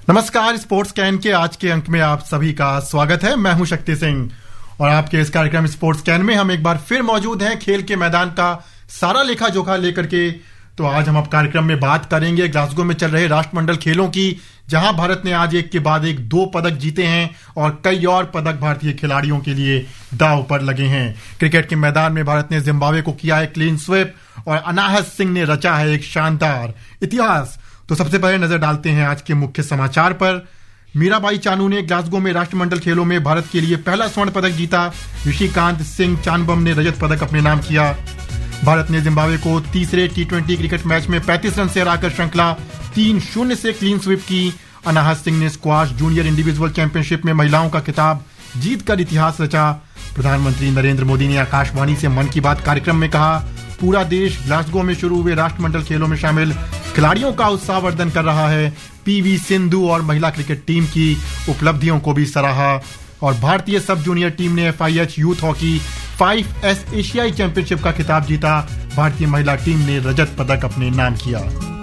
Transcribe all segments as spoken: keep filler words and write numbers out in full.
नमस्कार, sports can के आज के अंक में आप सभी का स्वागत है। मैं हूं शक्ति सिंह और आपके इस कार्यक्रम स्पोर्ट्स कैन में हम एक बार फिर मौजूद हैं खेल के मैदान का सारा लेखा जोखा लेकर के। तो आज हम अब कार्यक्रम में बात करेंगे ग्लासगो में चल रहे राष्ट्रमंडल खेलों की, जहां भारत ने आज एक के बाद एक दो पदक जीते हैं और कई और पदक भारतीय खिलाड़ियों के लिए दांव पर लगे हैं। क्रिकेट के मैदान में भारत ने जिम्बाब्वे को किया है क्लीन स्वीप और अनाहत सिंह ने रचा है एक शानदार इतिहास। तो सबसे पहले नजर डालते हैं आज के मुख्य समाचार पर। मीराबाई चानू ने ग्लासगो में राष्ट्रमंडल खेलों में भारत के लिए पहला स्वर्ण पदक जीता। ऋषिकांत सिंह चानबम ने रजत पदक अपने नाम किया। भारत ने जिम्बाब्वे को तीसरे टी ट्वेंटी क्रिकेट मैच में पैंतीस रन से हराकर श्रृंखला तीन शून्य से क्लीन स्वीप की। अनाहत सिंह ने स्क्वाश जूनियर इंडिविजुअल चैंपियनशिप में महिलाओं का खिताब जीतकर इतिहास रचा। प्रधानमंत्री नरेंद्र मोदी ने आकाशवाणी से मन की बात कार्यक्रम में कहा, पूरा देश ग्लासगो में शुरू हुए राष्ट्रमंडल खेलों में शामिल खिलाड़ियों का उत्साहवर्धन कर रहा है। पीवी सिंधु और महिला क्रिकेट टीम की उपलब्धियों को भी सराहा। और भारतीय सब जूनियर टीम ने F I H youth hockey five S एशियाई चैंपियनशिप का खिताब जीता। भारतीय महिला टीम ने रजत पदक अपने नाम किया।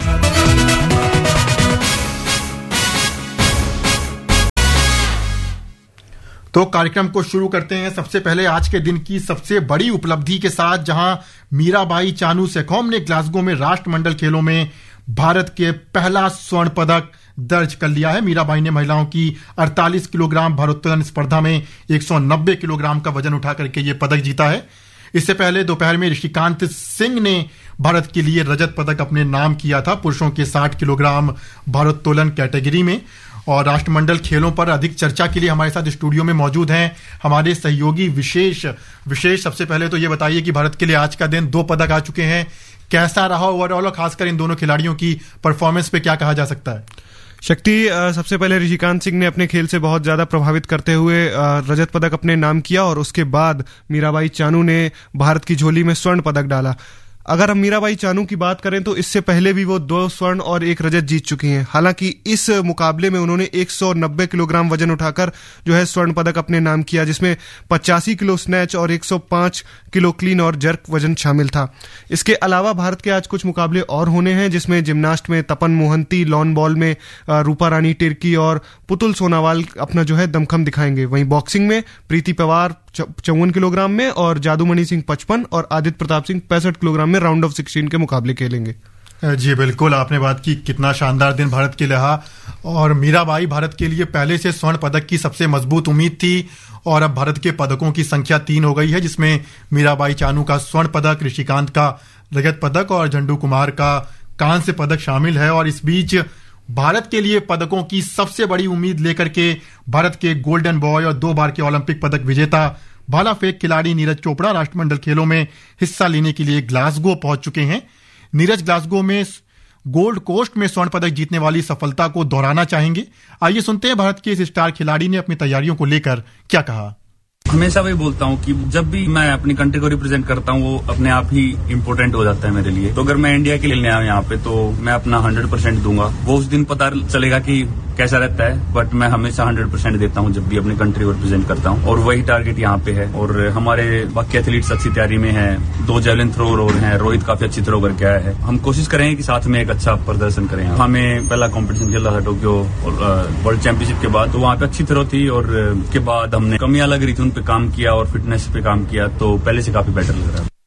तो कार्यक्रम को शुरू करते हैं सबसे पहले आज के दिन की सबसे बड़ी उपलब्धि के साथ, जहां मीराबाई चानू सेखोम ने ग्लासगो में राष्ट्रमंडल खेलों में भारत के पहला स्वर्ण पदक दर्ज कर लिया है। मीराबाई ने महिलाओं की अड़तालीस किलोग्राम भारोत्तोलन स्पर्धा में एक सौ नब्बे किलोग्राम का वजन उठा करके ये पदक जीता है। इससे पहले दोपहर में ऋषिकांत सिंह ने भारत के लिए रजत पदक अपने नाम किया था पुरुषों के साठ किलोग्राम भारोत्तोलन कैटेगरी में। और राष्ट्रमंडल खेलों पर अधिक चर्चा के लिए हमारे साथ स्टूडियो में मौजूद हैं हमारे सहयोगी विशेष विशेष सबसे पहले तो ये बताइए कि भारत के लिए आज का दिन दो पदक आ चुके हैं, कैसा रहा ओवरऑल और खासकर इन दोनों खिलाड़ियों की परफॉर्मेंस पे क्या कहा जा सकता है? शक्ति, सबसे पहले ऋषिकांत सिंह ने अपने खेल से बहुत ज्यादा प्रभावित करते हुए रजत पदक अपने नाम किया और उसके बाद मीराबाई चानू ने भारत की झोली में स्वर्ण पदक डाला। अगर हम मीराबाई चानू की बात करें तो इससे पहले भी वो दो स्वर्ण और एक रजत जीत चुकी हैं। हालांकि इस मुकाबले में उन्होंने एक सौ नब्बे किलोग्राम वजन उठाकर जो है स्वर्ण पदक अपने नाम किया, जिसमें पचासी किलो स्नैच और एक सौ पाँच किलो क्लीन और जर्क वजन शामिल था। इसके अलावा भारत के आज कुछ मुकाबले और होने हैं, जिसमें जिम्नास्ट में तपन मोहंती, लॉन बॉल में रूपा रानी टिर्की और पुतुल सोनावाल अपना जो है दमखम दिखाएंगे। वहीं बॉक्सिंग में प्रीति पवार चौवन किलोग्राम में और जादूमणि सिंह पचपन और आदित्य प्रताप सिंह पैंसठ किलोग्राम में राउंड ऑफ सिक्सटीन के मुकाबले खेलेंगे। जी बिल्कुल, आपने बात की कितना शानदार दिन भारत के लिए रहा। और मीराबाई भारत के लिए पहले से स्वर्ण पदक की सबसे मजबूत उम्मीद थी और अब भारत के पदकों की संख्या तीन हो गई है, जिसमें मीराबाई चानू का स्वर्ण पदक, ऋषिकांत का रजत पदक और झंडू कुमार का कांस्य पदक शामिल है। और इस बीच भारत के लिए पदकों की सबसे बड़ी उम्मीद लेकर के भारत के गोल्डन बॉय और दो बार के ओलंपिक पदक विजेता भाला फेंक खिलाड़ी नीरज चोपड़ा राष्ट्रमंडल खेलों में हिस्सा लेने के लिए ग्लासगो पहुंच चुके हैं। नीरज ग्लासगो में गोल्ड कोस्ट में स्वर्ण पदक जीतने वाली सफलता को दोहराना चाहेंगे। आइए सुनते हैं भारत के इस स्टार खिलाड़ी ने अपनी तैयारियों को लेकर क्या कहा। हमेशा वही बोलता हूँ कि जब भी मैं अपनी कंट्री को रिप्रेजेंट करता हूँ वो अपने आप ही इम्पोर्टेंट हो जाता है मेरे लिए। तो अगर मैं इंडिया के लिए आया यहाँ पे तो मैं अपना हंड्रेड परसेंट दूंगा। वो उस दिन पता चलेगा कि कैसा रहता है, बट मैं हमेशा हंड्रेड परसेंट देता हूँ जब भी अपनी कंट्री को रिप्रेजेंट करता हूँ। और वही टारगेट यहाँ पे है। और हमारे बाकी एथलीट्स अच्छी तैयारी में है, दो जेवलिन थ्रोअर और हैं, रोहित काफी अच्छी थ्रो करके आया है। हम कोशिश करेंगे कि साथ में एक अच्छा प्रदर्शन करें। हमें पहला कॉम्पिटिशन चल रहा था टोक्यो वर्ल्ड चैंपियनशिप के बाद, तो वहाँ पे अच्छी थ्रो थी और उसके बाद हमने कमियां लग रही थी उन पे काम किया और फिटनेस पे काम किया, तो पहले से काफी बेटर लग रहा है।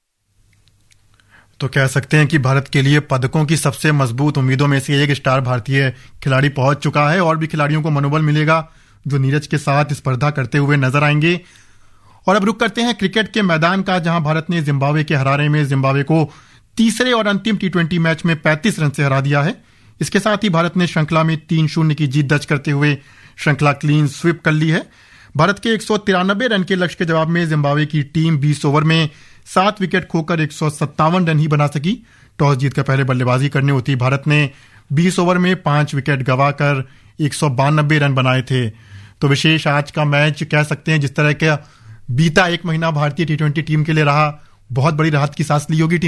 तो कह सकते हैं कि भारत के लिए पदकों की सबसे मजबूत उम्मीदों में से एक स्टार भारतीय खिलाड़ी पहुंच चुका है और भी खिलाड़ियों को मनोबल मिलेगा जो नीरज के साथ स्पर्धा करते हुए नजर आएंगे। और अब रुक करते हैं क्रिकेट के मैदान का, जहां भारत ने जिम्बाब्वे के हरारे में जिम्बाब्वे को तीसरे और अंतिम टी ट्वेंटी मैच में पैंतीस रन से हरा दिया है। इसके साथ ही भारत ने श्रृंखला में तीन शून्य की जीत दर्ज करते हुए श्रृंखला क्लीन स्वीप कर ली है। भारत के एक सौ तिरानबे रन के लक्ष्य के जवाब में जिम्बाब्वे की टीम बीस ओवर में सात विकेट खोकर एक सौ सत्तावन रन ही बना सकी। टॉस जीतकर पहले बल्लेबाजी करनी होती भारत ने बीस ओवर में पांच विकेट गंवाकर एक सौ बानबे रन बनाए थे। तो विशेष आज का मैच कह सकते हैं जिस तरह का बीता एक महीना भारतीय टी ट्वेंटी टीम के लिए रहा, बहुत बड़ी राहत की सांस ली होगी टीम ने।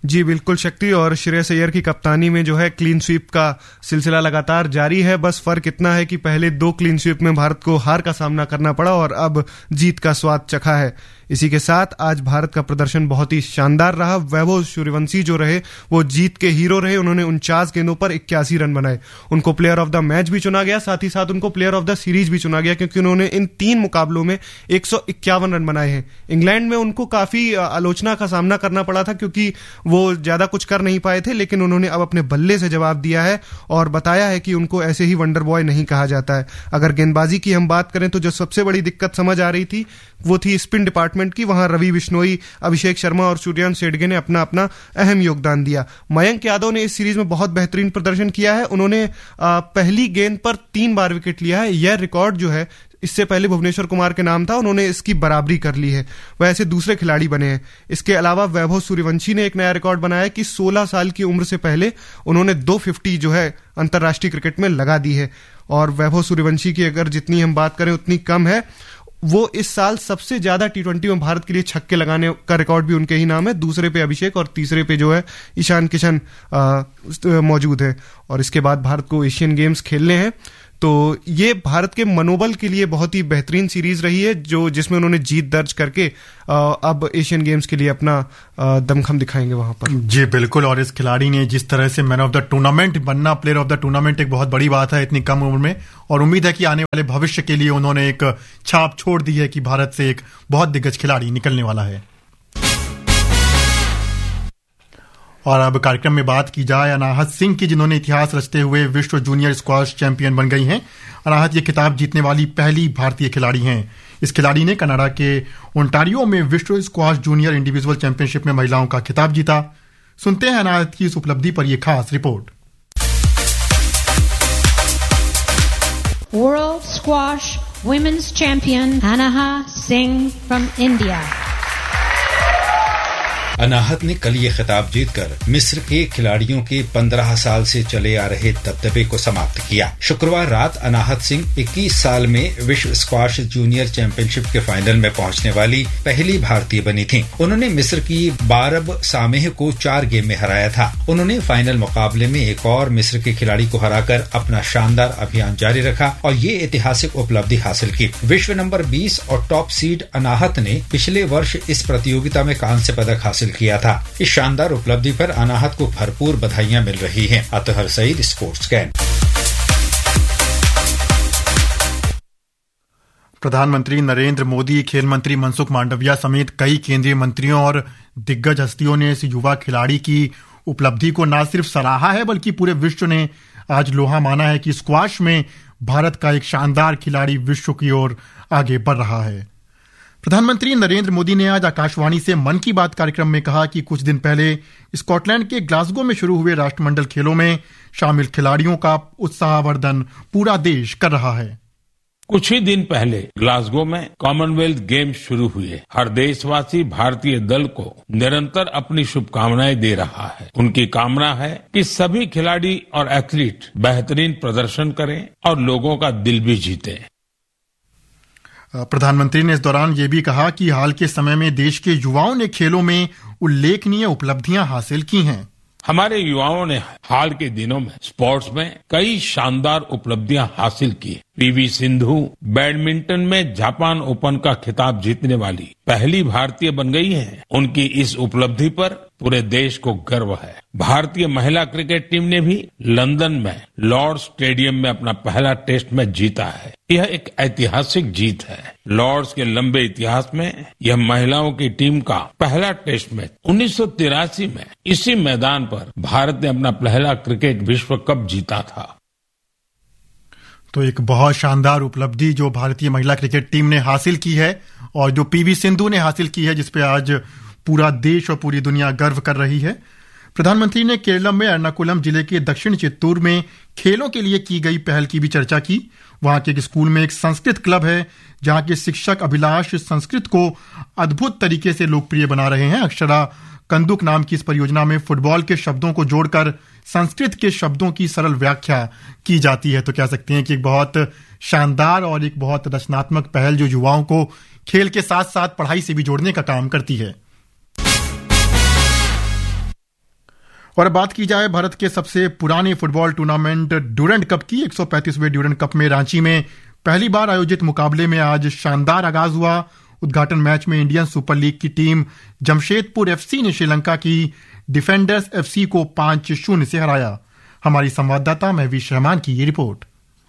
जी बिल्कुल शक्ति, और श्रेयस अय्यर की कप्तानी में जो है क्लीन स्वीप का सिलसिला लगातार जारी है। बस फर्क इतना है कि पहले दो क्लीन स्वीप में भारत को हार का सामना करना पड़ा और अब जीत का स्वाद चखा है। इसी के साथ आज भारत का प्रदर्शन बहुत ही शानदार रहा। वैभव सूर्यवंशी जो रहे वो जीत के हीरो रहे। उन्होंने उनचास गेंदों पर इक्यासी रन बनाए। उनको प्लेयर ऑफ द मैच भी चुना गया, साथ ही साथ उनको प्लेयर ऑफ द सीरीज भी चुना गया, क्योंकि उन्होंने इन तीन मुकाबलों में एक सौ इक्यावन रन बनाए हैं। इंग्लैंड में उनको काफी आलोचना का सामना करना पड़ा था क्योंकि वो ज्यादा कुछ कर नहीं पाए थे, लेकिन उन्होंने अब अपने बल्ले से जवाब दिया है और बताया है कि उनको ऐसे ही वंडर बॉय नहीं कहा जाता है। अगर गेंदबाजी की हम बात करें तो जो सबसे बड़ी दिक्कत समझ आ रही थी वो थी स्पिन डिपार्टमेंट की। वहां रवि बिश्नोई, अभिषेक शर्मा और सूर्यकांत शेडगे ने अपना अपना अहम योगदान दिया। मयंक यादव ने इस सीरीज में बहुत बेहतरीन प्रदर्शन किया है। उन्होंने पहली गेंद पर तीन बार विकेट लिया है। यह रिकॉर्ड जो है इससे पहले भुवनेश्वर कुमार के नाम था, उन्होंने इसकी बराबरी कर ली है। वह ऐसे दूसरे खिलाड़ी बने हैं। इसके अलावा वैभव सूर्यवंशी ने एक नया रिकॉर्ड बनाया कि सोलह साल की उम्र से पहले उन्होंने दो फिफ्टी जो है अंतर्राष्ट्रीय क्रिकेट में लगा दी है। और वैभव सूर्यवंशी की अगर जितनी हम बात करें उतनी कम है। वो इस साल सबसे ज्यादा टी ट्वेंटी में भारत के लिए छक्के लगाने का रिकॉर्ड भी उनके ही नाम है। दूसरे पे अभिषेक और तीसरे पे जो है ईशान किशन मौजूद है। और इसके बाद भारत को एशियन गेम्स खेलने हैं, तो ये भारत के मनोबल के लिए बहुत ही बेहतरीन सीरीज रही है, जो जिसमें उन्होंने जीत दर्ज करके अब एशियन गेम्स के लिए अपना दमखम दिखाएंगे वहां पर। जी बिल्कुल, और इस खिलाड़ी ने जिस तरह से मैन ऑफ द टूर्नामेंट बनना, प्लेयर ऑफ द टूर्नामेंट एक बहुत बड़ी बात है इतनी कम उम्र में, और उम्मीद है कि आने वाले भविष्य के लिए उन्होंने एक छाप छोड़ दी है कि भारत से एक बहुत दिग्गज खिलाड़ी निकलने वाला है। और अब कार्यक्रम में बात की जाए अनाहत सिंह की, जिन्होंने इतिहास रचते हुए विश्व जूनियर स्क्वाश चैंपियन बन गई हैं। अनाहत ये खिताब जीतने वाली पहली भारतीय खिलाड़ी हैं। इस खिलाड़ी ने कनाडा के ओंटारियो में विश्व स्क्वाश जूनियर इंडिविजुअल चैंपियनशिप में महिलाओं का खिताब जीता। सुनते हैं अनाहत की इस उपलब्धि पर यह खास report. World squash women's champion Anahat Singh from India. अनाहत ने कल ये खिताब जीतकर मिस्र के खिलाड़ियों के पंद्रह साल से चले आ रहे दबदबे को समाप्त किया। शुक्रवार रात अनाहत सिंह इक्कीस साल में विश्व स्क्वाश जूनियर चैंपियनशिप के फाइनल में पहुंचने वाली पहली भारतीय बनी थीं। उन्होंने मिस्र की बारब सामेह को चार गेम में हराया था। उन्होंने फाइनल मुकाबले में एक और मिस्र के खिलाड़ी को हराकर अपना शानदार अभियान जारी रखा और ये ऐतिहासिक उपलब्धि हासिल की। विश्व नंबर बीस और टॉप सीड अनाहत ने पिछले वर्ष इस प्रतियोगिता में कांस्य पदक हासिल किया था। इस शानदार उपलब्धि पर अनाहत को भरपूर बधाइयां मिल रही हैं। Athar Saeed, sports can. प्रधानमंत्री नरेंद्र मोदी, खेल मंत्री मनसुख मांडविया समेत कई केंद्रीय मंत्रियों और दिग्गज हस्तियों ने इस युवा खिलाड़ी की उपलब्धि को न सिर्फ सराहा है बल्कि पूरे विश्व ने आज लोहा माना है कि स्क्वाश में भारत का एक शानदार खिलाड़ी विश्व की ओर आगे बढ़ रहा है। प्रधानमंत्री नरेंद्र मोदी ने आज आकाशवाणी से मन की बात कार्यक्रम में कहा कि कुछ दिन पहले स्कॉटलैंड के ग्लासगो में शुरू हुए राष्ट्रमंडल खेलों में शामिल खिलाड़ियों का उत्साहवर्धन पूरा देश कर रहा है। कुछ ही दिन पहले ग्लासगो में कॉमनवेल्थ गेम्स शुरू हुए। हर देशवासी भारतीय दल को निरंतर अपनी शुभकामनाएं दे रहा है। उनकी कामना है कि सभी खिलाड़ी और एथलीट बेहतरीन प्रदर्शन करें और लोगों का दिल भी जीते। प्रधानमंत्री ने इस दौरान ये भी कहा कि हाल के समय में देश के युवाओं ने खेलों में उल्लेखनीय उपलब्धियां हासिल की हैं। हमारे युवाओं ने हाल के दिनों में स्पोर्ट्स में कई शानदार उपलब्धियां हासिल की। पीवी सिंधु बैडमिंटन में जापान ओपन का खिताब जीतने वाली पहली भारतीय बन गई हैं। उनकी इस उपलब्धि पर पूरे देश को गर्व है। भारतीय महिला क्रिकेट टीम ने भी लंदन में लॉर्ड्स स्टेडियम में अपना पहला टेस्ट मैच जीता है। यह एक ऐतिहासिक जीत है। लॉर्ड्स के लंबे इतिहास में यह महिलाओं की टीम का पहला टेस्ट मैच उन्नीस सौ तिरासी में इसी मैदान पर भारत ने अपना पहला क्रिकेट विश्व कप जीता था। तो एक बहुत शानदार उपलब्धि जो भारतीय महिला क्रिकेट टीम ने हासिल की है और जो पीवी सिंधु ने हासिल की है, जिस पे आज पूरा देश और पूरी दुनिया गर्व कर रही है। प्रधानमंत्री ने केरलम में एर्नाकुलम जिले के दक्षिण चित्तूर में खेलों के लिए की गई पहल की भी चर्चा की। वहां के एक स्कूल में एक संस्कृत क्लब है जहां के शिक्षक अभिलाष संस्कृत को अद्भुत तरीके से लोकप्रिय बना रहे हैं। अक्षरा कंदुक नाम की इस परियोजना में फुटबॉल के शब्दों को जोड़कर संस्कृत के शब्दों की सरल व्याख्या की जाती है। तो कह सकते हैं कि एक बहुत शानदार और एक बहुत रचनात्मक पहल जो युवाओं को खेल के साथ साथ पढ़ाई से भी जोड़ने का काम करती है। और अब बात की जाए भारत के सबसे पुराने फुटबॉल टूर्नामेंट ड्यूरेंट कप की। एक सौ पैंतीसवें ड्यूरेंट कप में रांची में पहली बार आयोजित मुकाबले में आज शानदार आगाज हुआ। उद्घाटन मैच में इंडियन सुपर लीग की टीम जमशेदपुर एफसी ने श्रीलंका की डिफेंडर्स एफसी को पांच शून्य से हराया। हमारी संवाददाता महवीश रहमान की ये रिपोर्ट।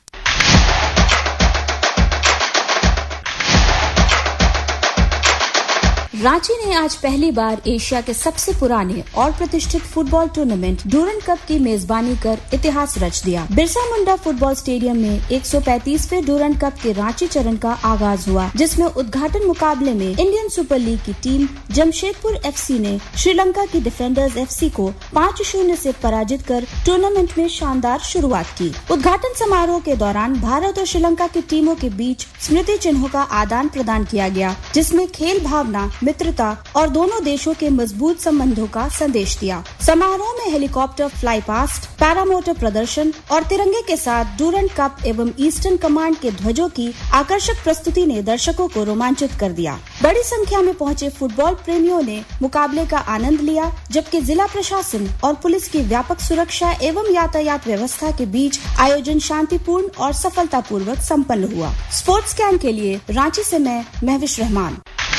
रांची ने आज पहली बार एशिया के सबसे पुराने और प्रतिष्ठित फुटबॉल टूर्नामेंट ड्यूरेंट कप की मेजबानी कर इतिहास रच दिया। बिरसा मुंडा फुटबॉल स्टेडियम में एक सौ पैंतीसवें ड्यूरेंट कप के रांची चरण का आगाज हुआ, जिसमें उद्घाटन मुकाबले में इंडियन सुपर लीग की टीम जमशेदपुर एफसी ने श्रीलंका की डिफेंडर्स एफसी को पाँच शून्य से पराजित कर टूर्नामेंट में शानदार शुरुआत की। उद्घाटन समारोह के दौरान भारत और श्रीलंका की टीमों के बीच स्मृति चिन्हों का आदान प्रदान किया गया, जिसमें खेल भावना, मित्रता और दोनों देशों के मजबूत संबंधों का संदेश दिया। समारोह में हेलीकॉप्टर फ्लाई पास्ट, पैरामोटर प्रदर्शन और तिरंगे के साथ ड्यूरेंट कप एवं ईस्टर्न कमांड के ध्वजों की आकर्षक प्रस्तुति ने दर्शकों को रोमांचित कर दिया। बड़ी संख्या में पहुंचे फुटबॉल प्रेमियों ने मुकाबले का आनंद लिया, जबकि जिला प्रशासन और पुलिस की व्यापक सुरक्षा एवं यातायात व्यवस्था के बीच आयोजन शांतिपूर्ण और सफलतापूर्वक संपन्न हुआ। स्पोर्ट्स कैन के लिए रांची से मैं महविश रहमान।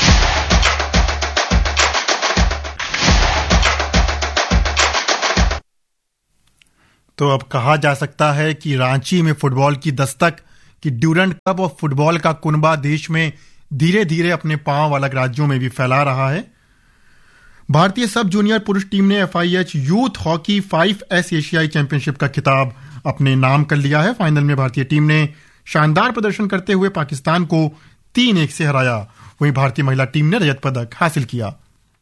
तो अब कहा जा सकता है कि रांची में फुटबॉल की दस्तक कि ड्यूरेंट कप और फुटबॉल का कुनबा देश में धीरे धीरे अपने पांव अलग राज्यों में भी फैला रहा है। भारतीय सब जूनियर पुरुष टीम ने FIH youth hockey five S एशियाई चैंपियनशिप का खिताब अपने नाम कर लिया है। फाइनल में भारतीय टीम ने शानदार प्रदर्शन करते हुए पाकिस्तान को तीन एक से हराया। वहीं भारतीय महिला टीम ने रजत पदक हासिल किया।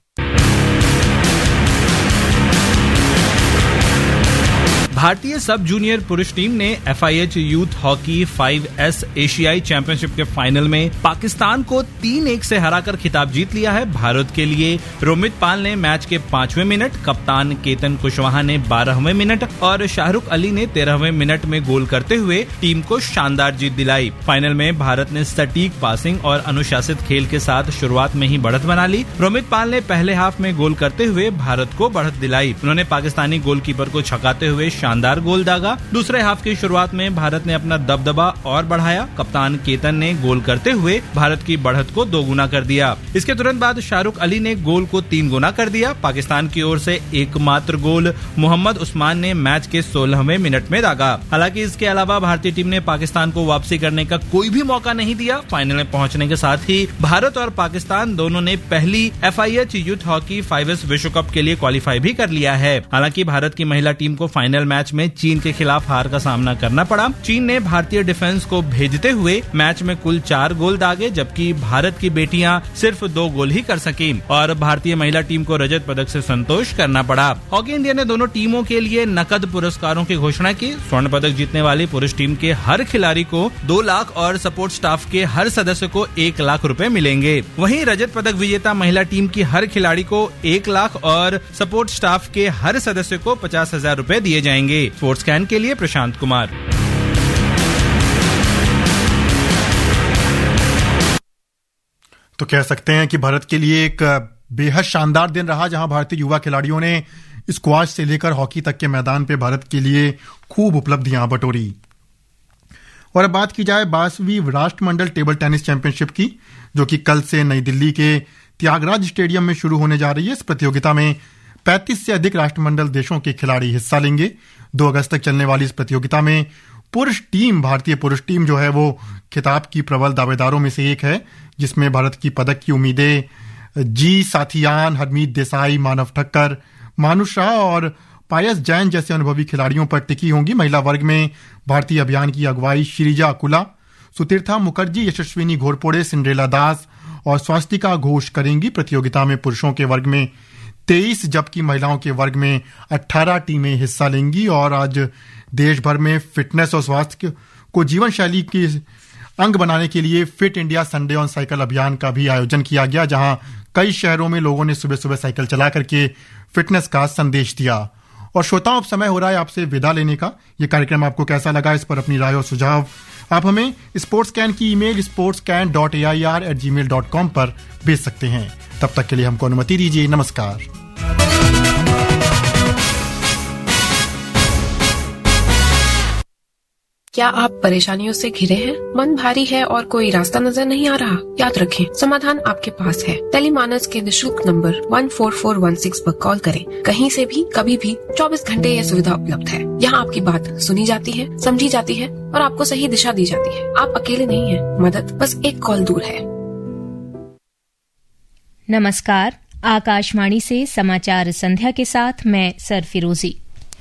भारतीय सब जूनियर पुरुष टीम ने FIH youth hockey five S एशियाई चैंपियनशिप के फाइनल में पाकिस्तान को तीन एक से हराकर खिताब जीत लिया है। भारत के लिए रोमित पाल ने मैच के पांचवें मिनट, कप्तान केतन कुशवाहा ने बारहवें मिनट और शाहरुख अली ने तेरहवें मिनट में गोल करते हुए टीम को शानदार जीत दिलाई। फाइनल में भारत ने सटीक पासिंग और अनुशासित खेल के साथ शुरुआत में ही बढ़त बना ली। रोमित पाल ने पहले हाफ में गोल करते हुए भारत को बढ़त दिलाई। उन्होंने पाकिस्तानी गोलकीपर को छकाते हुए शानदार गोल दागा। दूसरे हाफ की शुरुआत में भारत ने अपना दबदबा और बढ़ाया। कप्तान केतन ने गोल करते हुए भारत की बढ़त को दो गुना कर दिया। इसके तुरंत बाद शाहरुख अली ने गोल को तीन गुना कर दिया। पाकिस्तान की ओर से एकमात्र गोल मोहम्मद उस्मान ने मैच के सोलहवें मिनट में दागा। हालांकि इसके अलावा भारतीय टीम ने पाकिस्तान को वापसी करने का कोई भी मौका नहीं दिया। फाइनल में पहुंचने के साथ ही भारत और पाकिस्तान दोनों ने पहली FIH youth hockey five S विश्व कप के लिए क्वालिफाई भी कर लिया है। हालांकि भारत की महिला टीम को फाइनल मैच में चीन के खिलाफ हार का सामना करना पड़ा। चीन ने भारतीय डिफेंस को भेजते हुए मैच में कुल चार गोल दागे, जबकि भारत की बेटियां सिर्फ दो गोल ही कर सकी और भारतीय महिला टीम को रजत पदक से संतोष करना पड़ा। हॉकी इंडिया ने दोनों टीमों के लिए नकद पुरस्कारों की घोषणा की। स्वर्ण पदक जीतने वाली पुरुष टीम के हर खिलाड़ी को दो लाख और सपोर्ट स्टाफ के हर सदस्य को एक लाख रुपए मिलेंगे। वहीं रजत पदक विजेता महिला टीम की हर खिलाड़ी को एक लाख और सपोर्ट स्टाफ के हर सदस्य को पचास हजार रूपए दिए जाएंगे। स्पोर्ट्स कैन के लिए प्रशांत कुमार। तो कह सकते हैं कि भारत के लिए एक बेहद शानदार दिन रहा, जहां भारतीय युवा खिलाड़ियों ने स्क्वाश से लेकर हॉकी तक के मैदान पे भारत के लिए खूब उपलब्धियां बटोरी। और अब बात की जाए बाईसवीं राष्ट्रमंडल टेबल टेनिस चैंपियनशिप की, जो कि कल से नई दिल्ली के त्यागराज स्टेडियम में शुरू होने जा रही है। इस प्रतियोगिता में पैंतीस से अधिक राष्ट्रमंडल देशों के खिलाड़ी हिस्सा लेंगे। दो अगस्त तक चलने वाली इस प्रतियोगिता में पुरुष टीम, भारतीय पुरुष टीम जो है वो खिताब की प्रबल दावेदारों में से एक है, जिसमें भारत की पदक की उम्मीदें जी साथियान, हरमीत देसाई, मानव ठक्कर, मानुष शाह और पायस जैन जैसे अनुभवी खिलाड़ियों पर टिकी होंगी। महिला वर्ग में भारतीय अभियान की अगुवाई श्रीजा अकुला, सुतीर्था मुखर्जी, यशस्विनी घोरपोड़े, सिंड्रेला दास और स्वास्तिका घोष करेंगी। प्रतियोगिता में पुरुषों के वर्ग में तेईस जबकि महिलाओं के वर्ग में अठारह टीमें हिस्सा लेंगी। और आज देश भर में फिटनेस और स्वास्थ्य को जीवन शैली की अंग बनाने के लिए fit India Sunday on cycle अभियान का भी आयोजन किया गया, जहां कई शहरों में लोगों ने सुबह सुबह साइकिल चला करके फिटनेस का संदेश दिया। और श्रोताओं, अब समय हो रहा है आपसे विदा लेने का। ये कार्यक्रम आपको कैसा लगा, इस पर अपनी राय और सुझाव आप हमें स्पोर्ट्स कैन की email sports can dot A I R eight ji mail dot com पर भेज सकते हैं। तब तक के लिए हमको अनुमति दीजिए। नमस्कार। क्या आप परेशानियों से घिरे हैं? मन भारी है और कोई रास्ता नजर नहीं आ रहा? याद रखें, समाधान आपके पास है। टेलीमानस के निशुल्क number one four four one six पर कॉल करें। कहीं से भी, कभी भी, चौबीस घंटे यह सुविधा उपलब्ध है। यहाँ आपकी बात सुनी जाती है, समझी जाती है और आपको सही दिशा दी जाती है। आप अकेले नहीं हैं। मदद बस एक कॉल दूर है। नमस्कार, आकाशवाणी से समाचार संध्या के साथ मैं सरफिरोजी।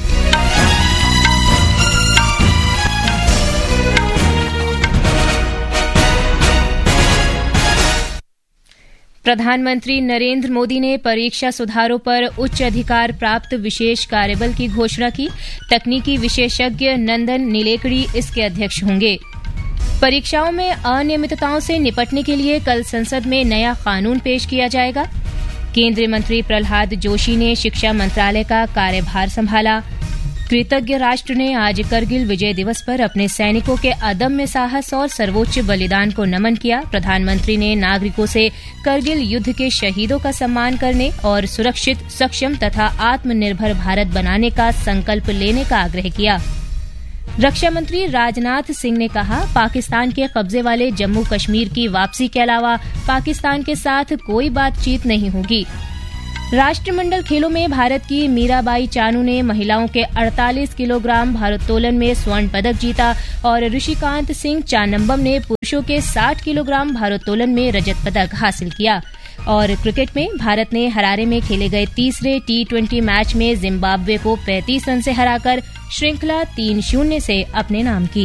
प्रधानमंत्री नरेंद्र मोदी ने परीक्षा सुधारों पर उच्च अधिकार प्राप्त विशेष कार्यबल की घोषणा की। तकनीकी विशेषज्ञ नंदन नीलेकणी इसके अध्यक्ष होंगे। परीक्षाओं में अनियमितताओं से निपटने के लिए कल संसद में नया कानून पेश किया जाएगा। केंद्रीय मंत्री प्रहलाद जोशी ने शिक्षा मंत्रालय का कार्यभार संभाला। कृतज्ञ राष्ट्र ने आज करगिल विजय दिवस पर अपने सैनिकों के अदम्य साहस और सर्वोच्च बलिदान को नमन किया। प्रधानमंत्री ने नागरिकों से करगिल युद्ध के शहीदों का सम्मान करने और सुरक्षित, सक्षम तथा आत्मनिर्भर भारत बनाने का संकल्प लेने का आग्रह किया। रक्षा मंत्री राजनाथ सिंह ने कहा, पाकिस्तान के कब्जे वाले जम्मू कश्मीर की वापसी के अलावा पाकिस्तान के साथ कोई बातचीत नहीं होगी। राष्ट्रमंडल खेलों में भारत की मीराबाई चानू ने महिलाओं के अड़तालीस किलोग्राम भारोत्तोलन में स्वर्ण पदक जीता और ऋषिकांत सिंह चानम्बम ने पुरुषों के साठ किलोग्राम भारोत्तोलन में रजत पदक हासिल किया। और क्रिकेट में भारत ने हरारे में खेले गए तीसरे टी ट्वेंटी मैच में जिम्बाब्वे को पैंतीस रन से हराकर श्रृंखला तीन शून्य से अपने नाम की।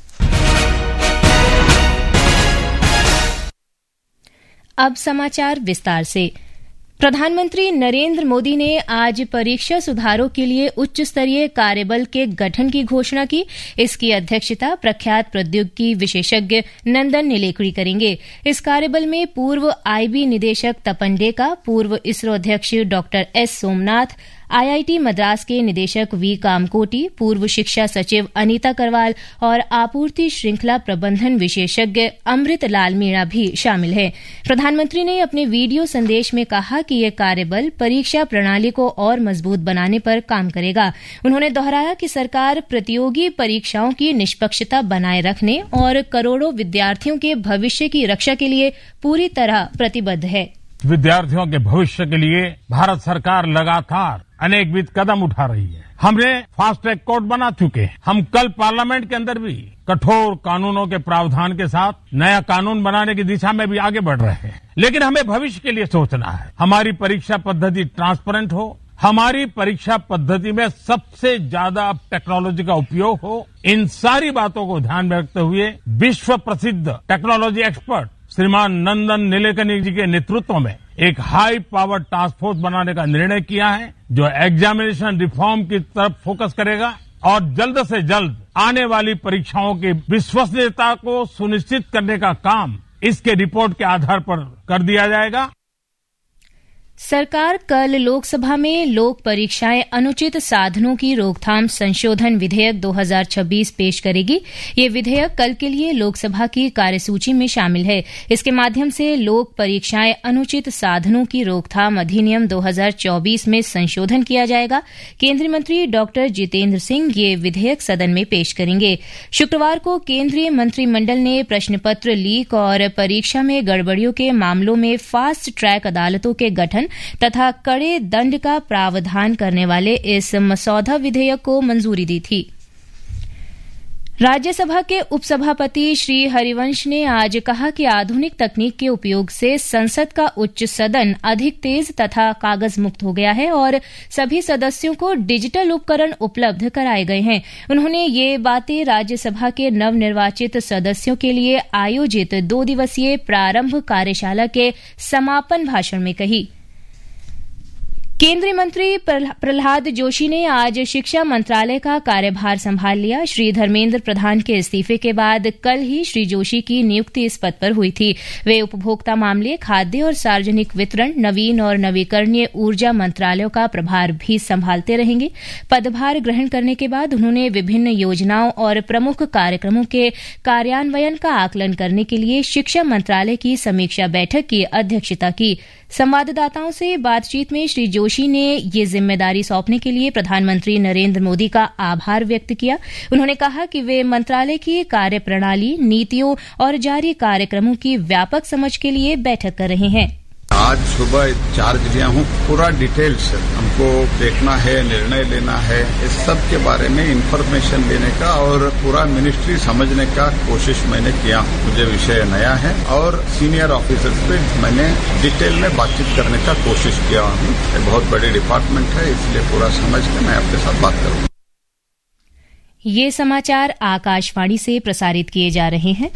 अब समाचार विस्तार से। प्रधानमंत्री नरेंद्र मोदी ने आज परीक्षा सुधारों के लिए उच्च स्तरीय कार्यबल के गठन की घोषणा की। इसकी अध्यक्षता प्रख्यात प्रौद्योगिकी विशेषज्ञ नंदन नीलेकणी करेंगे। इस कार्यबल में पूर्व आईबी निदेशक तपन डेका, पूर्व इसरो अध्यक्ष doctor S Somnath, IIT Madras के निदेशक वी कामकोटी, पूर्व शिक्षा सचिव अनीता करवाल और आपूर्ति श्रृंखला प्रबंधन विशेषज्ञ अमृत लाल मीणा भी शामिल हैं। प्रधानमंत्री ने अपने वीडियो संदेश में कहा कि यह कार्यबल परीक्षा प्रणाली को और मजबूत बनाने पर काम करेगा। उन्होंने दोहराया कि सरकार प्रतियोगी परीक्षाओं की निष्पक्षता बनाए रखने और करोड़ों विद्यार्थियों के भविष्य की रक्षा के लिए पूरी तरह प्रतिबद्ध है। विद्यार्थियों के भविष्य के लिए भारत सरकार लगातार अनेकविध कदम उठा रही है। हमने फास्ट ट्रैक कोर्ट बना चुके हैं। हम कल पार्लियामेंट के अंदर भी कठोर कानूनों के प्रावधान के साथ नया कानून बनाने की दिशा में भी आगे बढ़ रहे हैं। लेकिन हमें भविष्य के लिए सोचना है। हमारी परीक्षा पद्धति ट्रांसपेरेंट हो, हमारी परीक्षा पद्धति में सबसे ज्यादा टेक्नोलॉजी का उपयोग हो। इन सारी बातों को ध्यान में रखते हुए विश्व प्रसिद्ध टेक्नोलॉजी एक्सपर्ट श्रीमान नंदन नीलेकणी जी के नेतृत्व में एक हाई पावर टास्क फोर्स बनाने का निर्णय किया है, जो एग्जामिनेशन रिफॉर्म की तरफ फोकस करेगा और जल्द से जल्द आने वाली परीक्षाओं की विश्वसनीयता को सुनिश्चित करने का काम इसके रिपोर्ट के आधार पर कर दिया जाएगा। सरकार कल लोकसभा में लोक परीक्षाएं अनुचित साधनों की रोकथाम संशोधन विधेयक दो हज़ार छब्बीस पेश करेगी। ये विधेयक कल के लिए लोकसभा की कार्यसूची में शामिल है। इसके माध्यम से लोक परीक्षाएं अनुचित साधनों की रोकथाम अधिनियम दो हज़ार चौबीस में संशोधन किया जाएगा। केंद्रीय मंत्री डॉक्टर जितेंद्र सिंह ये विधेयक सदन में पेश करेंगे। शुक्रवार को केंद्रीय मंत्रिमंडल ने प्रश्न पत्र लीक और परीक्षा में गड़बड़ियों के मामलों में फास्ट ट्रैक अदालतों के गठन तथा कड़े दंड का प्रावधान करने वाले इस मसौदा विधेयक को मंजूरी दी थी। राज्यसभा के उपसभापति श्री हरिवंश ने आज कहा कि आधुनिक तकनीक के उपयोग से संसद का उच्च सदन अधिक तेज तथा कागज मुक्त हो गया है और सभी सदस्यों को डिजिटल उपकरण उपलब्ध कराए गए हैं। उन्होंने ये बातें राज्यसभा के नवनिर्वाचित सदस्यों के लिए आयोजित दो दिवसीय प्रारंभ कार्यशाला के समापन भाषण में कही। केंद्रीय मंत्री प्रहलाद जोशी ने आज शिक्षा मंत्रालय का कार्यभार संभाल लिया। श्री धर्मेंद्र प्रधान के इस्तीफे के बाद कल ही श्री जोशी की नियुक्ति इस पद पर हुई थी। वे उपभोक्ता मामले, खाद्य और सार्वजनिक वितरण, नवीन और नवीकरणीय ऊर्जा मंत्रालयों का प्रभार भी संभालते रहेंगे। पदभार ग्रहण करने के बाद उन्होंने विभिन्न योजनाओं और प्रमुख कार्यक्रमों के कार्यान्वयन का आकलन करने के लिए शिक्षा मंत्रालय की समीक्षा बैठक की अध्यक्षता की। संवाददाताओं से बातचीत में श्री जोशी ने ये जिम्मेदारी सौंपने के लिए प्रधानमंत्री नरेंद्र मोदी का आभार व्यक्त किया। उन्होंने कहा कि वे मंत्रालय की कार्यप्रणाली, नीतियों और जारी कार्यक्रमों की व्यापक समझ के लिए बैठक कर रहे हैं। आज सुबह चार्ज लिया हूँ, पूरा डिटेल्स हमको देखना है, निर्णय लेना है, इस सब के बारे में इंफॉर्मेशन लेने का और पूरा मिनिस्ट्री समझने का कोशिश मैंने किया हूँ। मुझे विषय नया है और सीनियर ऑफिसर्स पे मैंने डिटेल में बातचीत करने का कोशिश किया हूँ। ये बहुत बड़ी डिपार्टमेंट है, इसलिए पूरा समझ के मैं आपके साथ बात करूँगा। ये समाचार आकाशवाणी से प्रसारित किए जा रहे हैं।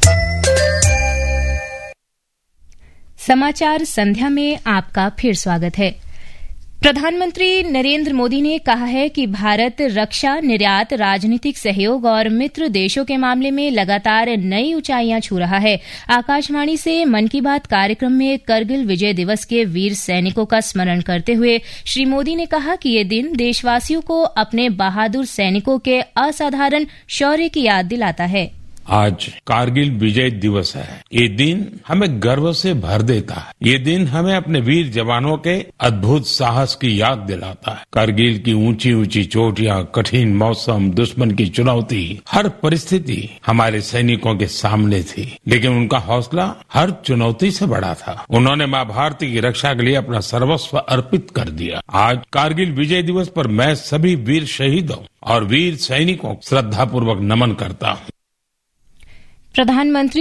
समाचार संध्या में आपका फिर स्वागत है। प्रधानमंत्री नरेंद्र मोदी ने कहा है कि भारत रक्षा, निर्यात, राजनीतिक सहयोग और मित्र देशों के मामले में लगातार नई ऊंचाइयां छू रहा है। आकाशवाणी से मन की बात कार्यक्रम में करगिल विजय दिवस के वीर सैनिकों का स्मरण करते हुए श्री मोदी ने कहा कि ये दिन देशवासियों को अपने बहादुर सैनिकों के असाधारण शौर्य की याद दिलाता है। आज कारगिल विजय दिवस है। ये दिन हमें गर्व से भर देता है। ये दिन हमें अपने वीर जवानों के अद्भुत साहस की याद दिलाता है। कारगिल की ऊंची ऊंची चोटियां, कठिन मौसम, दुश्मन की चुनौती, हर परिस्थिति हमारे सैनिकों के सामने थी, लेकिन उनका हौसला हर चुनौती से बड़ा था। उन्होंने मां भारती की रक्षा के लिए अपना सर्वस्व अर्पित कर दिया। आज कारगिल विजय दिवस पर मैं सभी वीर शहीदों और वीर सैनिकों को श्रद्धापूर्वक नमन करता हूँ। प्रधानमंत्री